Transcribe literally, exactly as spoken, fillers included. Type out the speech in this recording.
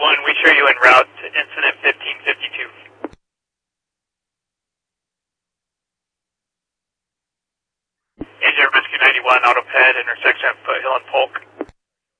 ninety-one, we show you en route to incident fifteen fifty-two. Asia Rescue ninety-one, AutoPed, intersection of Foothill and Polk.